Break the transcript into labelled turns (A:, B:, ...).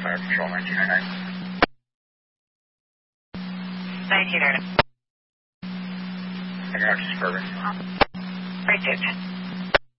A: Fire Control 1999.
B: 1999.
A: You're out to Suburban.
B: Right,